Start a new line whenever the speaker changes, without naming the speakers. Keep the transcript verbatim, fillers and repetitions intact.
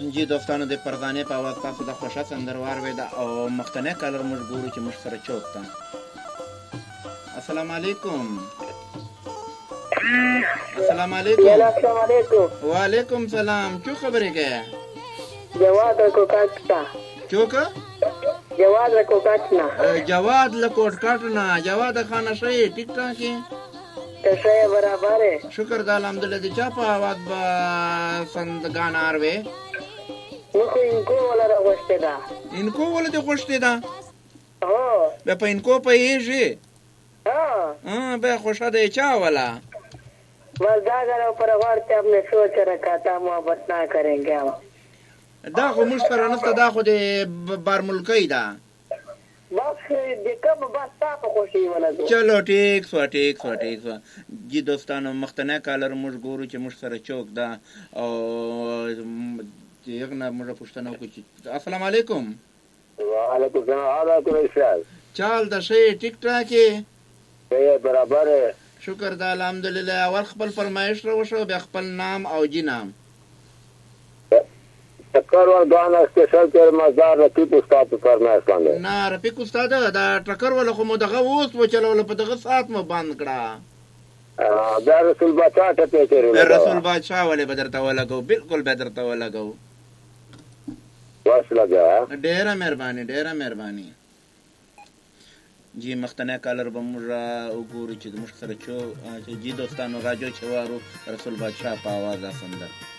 جی دوستانو د پردانې په اواز تاسو د خوښه سندره واورېده او مخکنی کالر موږ ګورو چې موږ سره چوک ده. السلام علیکم. السلام علیکم.
السلام علیکم.
وعلیکم سلام. چو خبرې کوي؟
جواد کوکاټ نه.
چوک؟
جواد کوکاټ نه.
جواد له کوټکاټ نه. جواد خانه شي ټیک ټاک یې؟
ته برابر ہے.
شکر دا الحمدلله. د چا په آواز به سندګان اروي؟
نو خو انکو ولا راغوشته ده.
انکو ولا دې غوشته ده؟
هو.
به په انکو پېږي؟
ها.
ها به خوشا ده چا ولا؟
बस जाकर ऊपर वार्ते हमने सोच रखा था मोहब्बत ना करेंगे हम.
دا خو موږ سره نسته. دا خو د بار ملکۍ ده.
بس د کوم بس تاسو خوشي ولګو.
چلو ټیک سو ټیک سو ټیک سو. جی دوستانو مختنه کالر موږ ګورو چې موږ سره چوک ده او یو نه موږ پښتنه وکړو چې السلام علیکم.
وعلیکم السلام. علیکم السلام.
چال د شی ټیک ټاک یې؟
برابر ہے.
شکر دا الحمدلله. اول خپل فرمایش را وشو بیا خپل نام او جی نام.
ټکر ور غانا سپیشل تر مزار رفیق استاد فرمایش باندې.
نه رفیق استاد دا ټکر ول خو مو دغه اوس و چلول په دغه ساعت مو بند کړه.
دا رسول بادشاہ ته پیچره.
رسول بادشاہ ولې بدرته ولګو؟ بالکل بدرته ولګو.
واس لگا.
ډیره مهرباني ډیره مهرباني. جی مختنه کالر به موږ وګورو چې موږ سره چو جی دوستانو راجو چوارو رسول بادشاہ په आवाज اسنده.